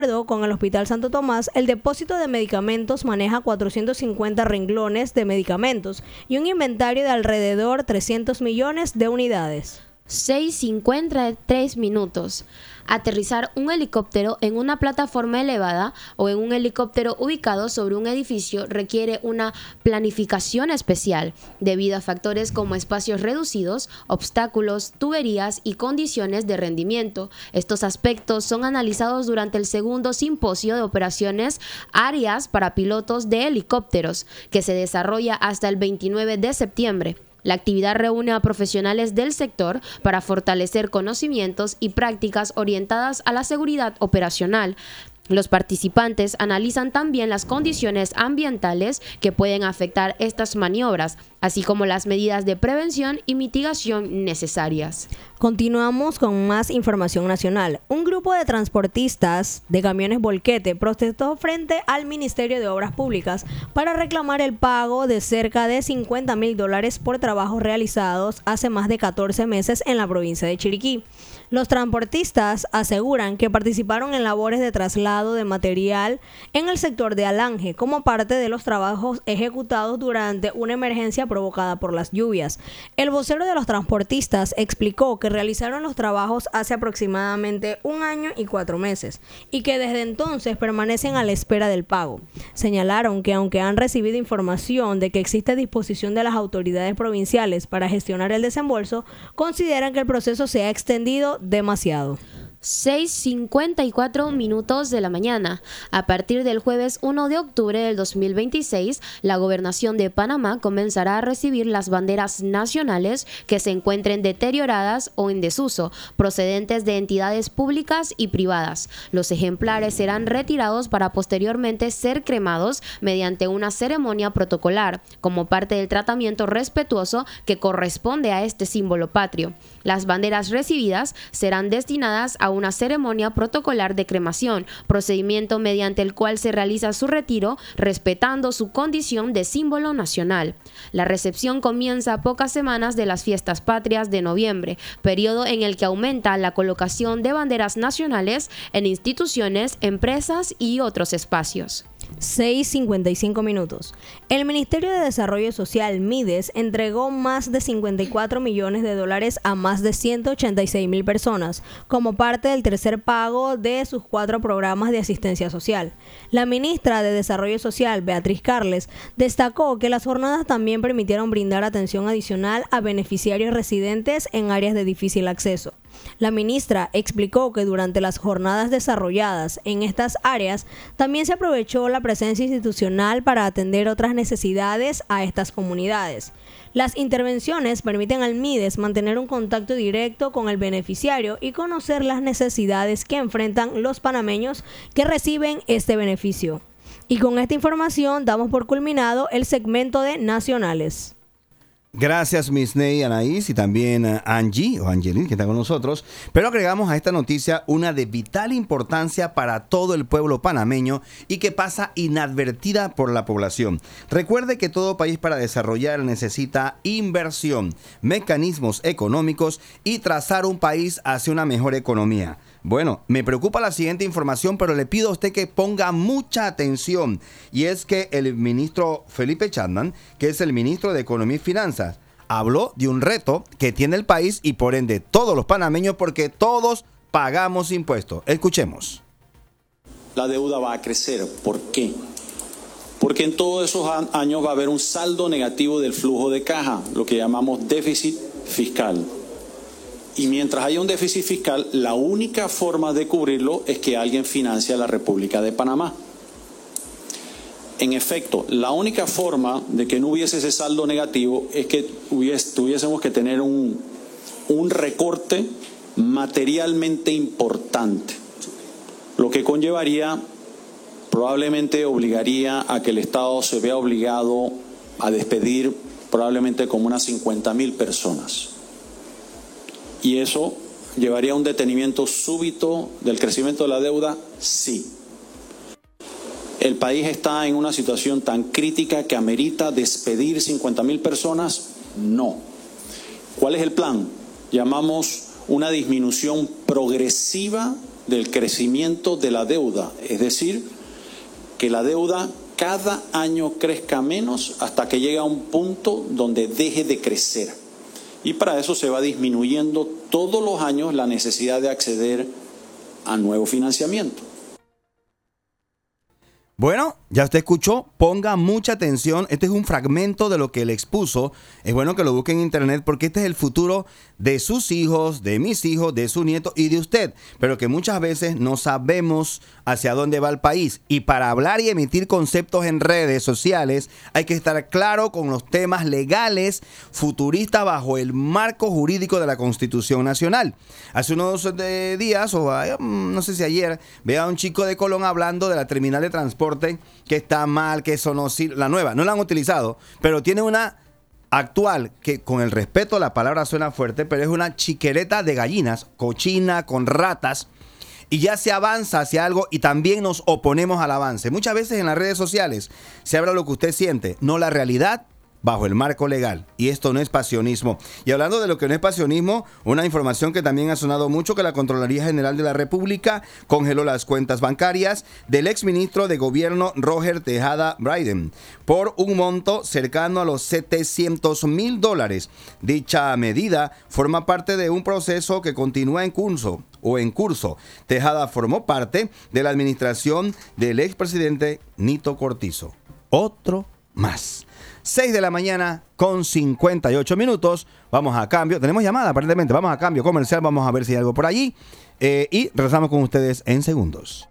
De acuerdo con el Hospital Santo Tomás, el depósito de medicamentos maneja 450 renglones de medicamentos y un inventario de alrededor 300 millones de unidades. 6:53 minutos. Aterrizar un helicóptero en una plataforma elevada o en un helicóptero ubicado sobre un edificio requiere una planificación especial debido a factores como espacios reducidos, obstáculos, tuberías y condiciones de rendimiento. Estos aspectos son analizados durante el segundo simposio de operaciones áreas para pilotos de helicópteros, que se desarrolla hasta el 29 de septiembre. La actividad reúne a profesionales del sector para fortalecer conocimientos y prácticas orientadas a la seguridad operacional. Los participantes analizan también las condiciones ambientales que pueden afectar estas maniobras, así como las medidas de prevención y mitigación necesarias. Continuamos con más información nacional. Un grupo de transportistas de camiones volquete protestó frente al Ministerio de Obras Públicas para reclamar el pago de cerca de $50,000 por trabajos realizados hace más de 14 meses en la provincia de Chiriquí. Los transportistas aseguran que participaron en labores de traslado de material en el sector de Alange como parte de los trabajos ejecutados durante una emergencia provocada por las lluvias. El vocero de los transportistas explicó que realizaron los trabajos hace aproximadamente 1 año y 4 meses y que desde entonces permanecen a la espera del pago. Señalaron que aunque han recibido información de que existe disposición de las autoridades provinciales para gestionar el desembolso, consideran que el proceso se ha extendido demasiado. 6:54 minutos de la mañana. A partir del jueves 1 de octubre del 2026, la Gobernación de Panamá comenzará a recibir las banderas nacionales que se encuentren deterioradas o en desuso, procedentes de entidades públicas y privadas. Los ejemplares serán retirados para posteriormente ser cremados mediante una ceremonia protocolar, como parte del tratamiento respetuoso que corresponde a este símbolo patrio. Las banderas recibidas serán destinadas a una ceremonia protocolar de cremación, procedimiento mediante el cual se realiza su retiro respetando su condición de símbolo nacional. La recepción comienza a pocas semanas de las fiestas patrias de noviembre, periodo en el que aumenta la colocación de banderas nacionales en instituciones, empresas y otros espacios. 6:55 minutos. El Ministerio de Desarrollo Social, MIDES, entregó más de $54 millones a más de 186,000 personas como parte del tercer pago de sus 4 programas de asistencia social. La ministra de Desarrollo Social, Beatriz Carles, destacó que las jornadas también permitieron brindar atención adicional a beneficiarios residentes en áreas de difícil acceso. La ministra explicó que durante las jornadas desarrolladas en estas áreas también se aprovechó la presencia institucional para atender otras necesidades a estas comunidades. Las intervenciones permiten al MIDES mantener un contacto directo con el beneficiario y conocer las necesidades que enfrentan los panameños que reciben este beneficio. Y con esta información damos por culminado el segmento de Nacionales. Gracias, Miss Ney, Anaís y también Angie o Angelín, que está con nosotros. Pero agregamos a esta noticia una de vital importancia para todo el pueblo panameño y que pasa inadvertida por la población. Recuerde que todo país para desarrollar necesita inversión, mecanismos económicos y trazar un país hacia una mejor economía. Bueno, me preocupa la siguiente información, pero le pido a usted que ponga mucha atención. Y es que el ministro Felipe Chapman, que es el ministro de Economía y Finanzas, habló de un reto que tiene el país y por ende todos los panameños, porque todos pagamos impuestos. Escuchemos. La deuda va a crecer. ¿Por qué? Porque en todos esos años va a haber un saldo negativo del flujo de caja, lo que llamamos déficit fiscal. Y mientras haya un déficit fiscal, la única forma de cubrirlo es que alguien financie a la República de Panamá. En efecto, la única forma de que no hubiese ese saldo negativo es que tuviésemos que tener un recorte materialmente importante, lo que conllevaría, probablemente obligaría a que el Estado se vea obligado a despedir probablemente como unas 50,000 personas. ¿Y eso llevaría a un detenimiento súbito del crecimiento de la deuda? Sí. ¿El país está en una situación tan crítica que amerita despedir 50,000 personas? No. ¿Cuál es el plan? Llamamos una disminución progresiva del crecimiento de la deuda, es decir, que la deuda cada año crezca menos hasta que llegue a un punto donde deje de crecer. Y para eso se va disminuyendo todos los años la necesidad de acceder a nuevo financiamiento. Bueno, ya usted escuchó, ponga mucha atención, este es un fragmento de lo que él expuso, es bueno que lo busque en internet porque este es el futuro de sus hijos, de mis hijos, de su nieto y de usted, pero que muchas veces no sabemos hacia dónde va el país y para hablar y emitir conceptos en redes sociales hay que estar claro con los temas legales futuristas bajo el marco jurídico de la Constitución Nacional. Hace unos días, o no sé si ayer, veía a un chico de Colón hablando de la terminal de transporte que está mal, que eso no sirve, la nueva, no la han utilizado, pero tiene una actual, que con el respeto la palabra suena fuerte, pero es una chiquereta de gallinas, cochina, con ratas, y ya se avanza hacia algo y también nos oponemos al avance. Muchas veces en las redes sociales se habla lo que usted siente, no la realidad, bajo el marco legal. Y esto no es pasionismo. Y hablando de lo que no es pasionismo, una información que también ha sonado mucho, que la Contraloría General de la República congeló las cuentas bancarias del exministro de Gobierno Roger Tejada Bryden por un monto cercano a los $700,000. Dicha medida forma parte de un proceso que continúa en curso. Tejada formó parte de la administración del expresidente Nito Cortizo. Otro más. 6 de la mañana con 58 minutos. Vamos a cambio. Tenemos llamada aparentemente. Vamos a cambio comercial. Vamos a ver si hay algo por allí. Y regresamos con ustedes en segundos.